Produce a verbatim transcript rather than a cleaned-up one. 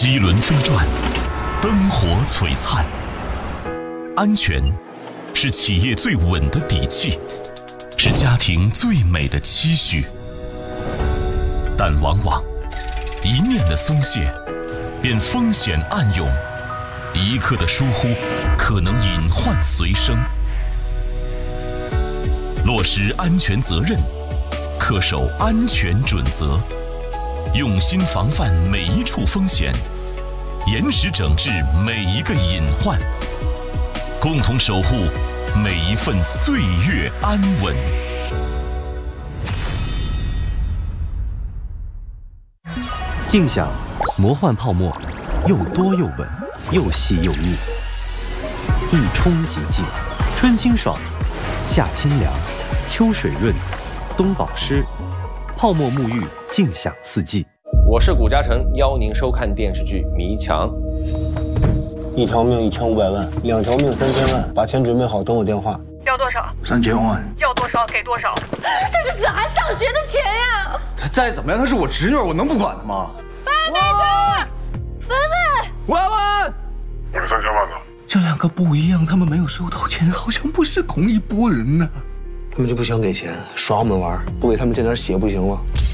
机轮飞转，灯火璀璨。安全是企业最稳的底气，是家庭最美的期许。但往往一念的松懈，便风险暗涌；一刻的疏忽，可能隐患随身。落实安全责任，恪守安全准则，用心防范每一处风险，严实整治每一个隐患，共同守护每一份岁月安稳。 静享魔幻泡沫，又多又稳，又细又密，一冲即净，春清爽，夏清凉，秋水润，冬保湿，泡沫沐浴，静享四季。 我是谷嘉诚，邀您收看电视剧《迷墙》。 一条命一千五百万，两条命三千万，把钱准备好，等我电话。 要多少？ 三千万。 要多少给多少。 这是小孩上学的钱呀！ 他再怎么样，她是我侄女，我能不管她吗？ 范队长，文文， 文文， 我这三千万呢？ 这两个不一样，他们没有收到钱，好像不是同一拨人呢。 他们就不想给钱，耍我们玩，不给他们见点血不行了。